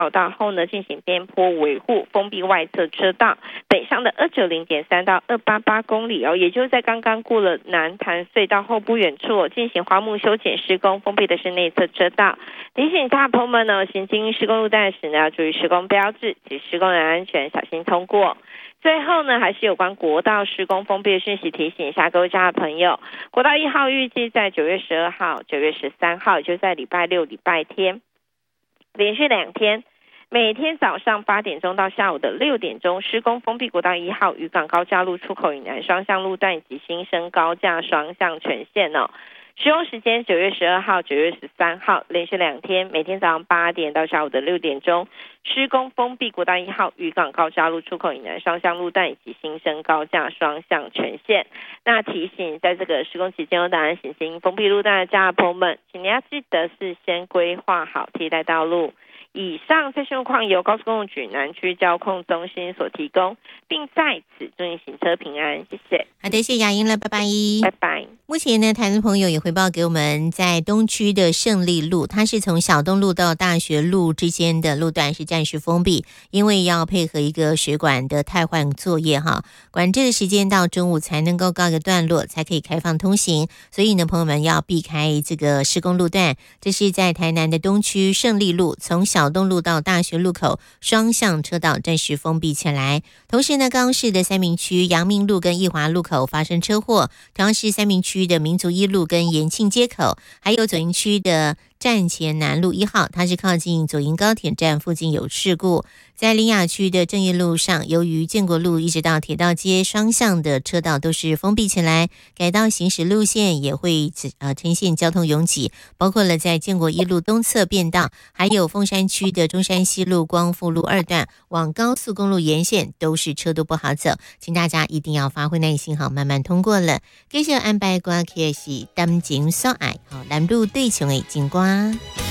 道后呢，进行边坡维护，封闭外侧车道，北上的290.3到288公里哦，也就是在刚刚过了南潭隧道后不远处进行花木修剪施工，封闭的是内侧车道。提醒大朋友们呢，行经施工路段时呢，要注意施工标志及施工人安全，小心通过。最后呢，还是有关国道施工封闭的讯息，提醒一下各位家的朋友，国道1号预计在9月12号、9月13号，也就在礼拜六、礼拜天，连续2天，每天早上8点钟到下午的6点钟，施工封闭国道1号渔港高架路出口以南双向路段以及新生高架双向全线哦。使用时间9月12号、9月13号，连续2天，每天早上8点到下午的6点钟，施工封闭国道1号渔港高架路出口以南双向路段以及新生高架双向全线。那提醒在这个施工期间有当然行经封闭路段的家朋友们，请你要记得事先规划好替代道路。以上这些路况由高速公路局南区交控中心所提供，并在此祝你行车平安，谢谢。 好的，谢谢雅英了，拜拜。 拜拜。 目前呢，台湾朋友也回报给我们，在东区的胜利路，它是从小东路到大学路之间的路段是暂时封闭，因为要配合一个水管的汰换作业哈，管制的时间到中午才能够告一个段落，才可以开放通行，所以呢，朋友们要避开这个施工路段。这是在台南的东区胜利路，从小东路到大学路口双向车道暂时封闭起来。同时呢，高雄市的三民区阳明路跟义华路口发生车祸，同样是三民区的民族一路跟延庆街口，还有左营区的站前南路1号，它是靠近左营高铁站附近有事故。在苓雅区的正义路上，由于建国路一直到铁道街双向的车道都是封闭起来，改道行驶路线也会呈现交通拥挤，包括了在建国一路东侧变道，还有凤山区的中山西路光复路2段往高速公路沿线都是车都不好走，请大家一定要发挥耐心好，慢慢通过了。继续安排歌曲是淡情所爱，南路对象的情歌。